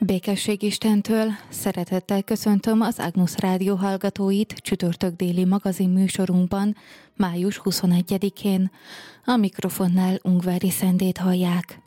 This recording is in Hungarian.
Békesség Istentől, szeretettel köszöntöm az Agnus Rádió hallgatóit csütörtök déli magazin műsorunkban, május 21-én. A mikrofonnál Ungvári Szendét hallják.